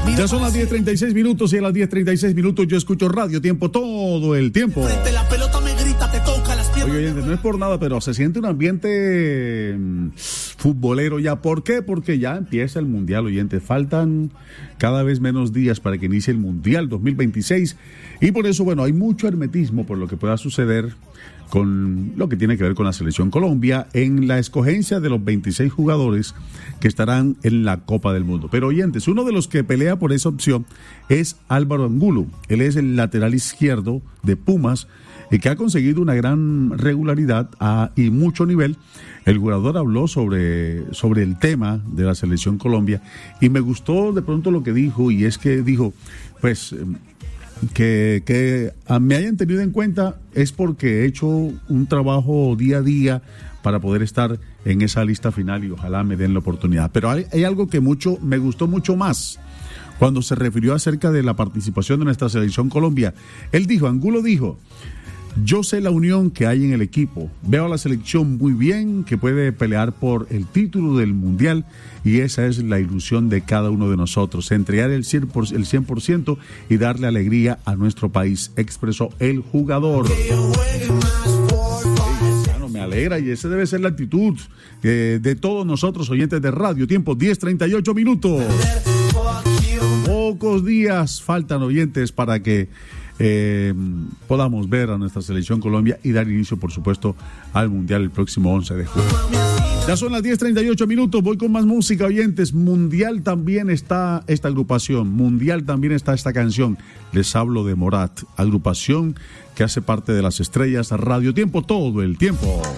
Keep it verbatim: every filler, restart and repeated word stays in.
Ya son las diez treinta y seis minutos y a las diez treinta y seis minutos yo escucho Radio Tiempo todo el tiempo. La pelota me grita, te toca las piernas. Oye, no es por nada, pero se siente un ambiente mmm, futbolero ya. ¿Por qué? Porque ya empieza el Mundial, oyentes. Faltan cada vez menos días para que inicie el Mundial dos mil veintiséis. Y por eso, bueno, hay mucho hermetismo por lo que pueda suceder con lo que tiene que ver con la Selección Colombia en la escogencia de los veintiséis jugadores que estarán en la Copa del Mundo. Pero oyentes, uno de los que pelea por esa opción es Álvaro Angulo. Él es el lateral izquierdo de Pumas y que ha conseguido una gran regularidad a, y mucho nivel. El jugador habló sobre, sobre el tema de la Selección Colombia y me gustó de pronto lo que dijo, y es que dijo, pues... Que, que me hayan tenido en cuenta es porque he hecho un trabajo día a día para poder estar en esa lista final y ojalá me den la oportunidad. Pero hay, hay algo que mucho me gustó mucho más cuando se refirió acerca de la participación de nuestra Selección Colombia. Él dijo, Angulo dijo: yo sé la unión que hay en el equipo, veo a la selección muy bien, que puede pelear por el título del Mundial y esa es la ilusión de cada uno de nosotros, entregar el cien por ciento y darle alegría a nuestro país, expresó el jugador. Bueno, me alegra y esa debe ser la actitud eh, de todos nosotros, oyentes de Radio Tiempo. Diez treinta y ocho minutos. Pocos días faltan, oyentes, para que Eh, podamos ver a nuestra Selección Colombia y dar inicio, por supuesto, al Mundial el próximo once de julio. Ya son las diez treinta y ocho minutos, voy con más música, oyentes. Mundial también está esta agrupación, Mundial también está esta canción. Les hablo de Morat, agrupación que hace parte de las estrellas Radio Tiempo todo el tiempo.